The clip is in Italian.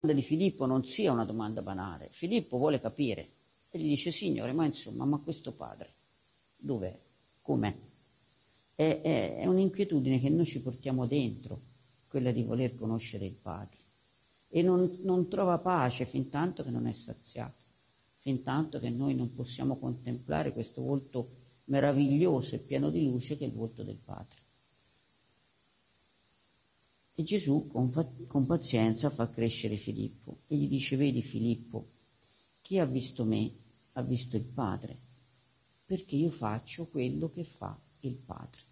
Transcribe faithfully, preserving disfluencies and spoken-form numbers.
di Filippo non sia una domanda banale. Filippo vuole capire e gli dice: Signore, ma insomma, ma questo padre dov'è? Com'è? È, è, è un'inquietudine che noi ci portiamo dentro, quella di voler conoscere il Padre, e non, non trova pace fin tanto che non è saziato, fin tanto che noi non possiamo contemplare questo volto meraviglioso e pieno di luce che è il volto del Padre. E Gesù con, fa- con pazienza fa crescere Filippo e gli dice: vedi Filippo, chi ha visto me ha visto il Padre, perché io faccio quello che fa il Padre.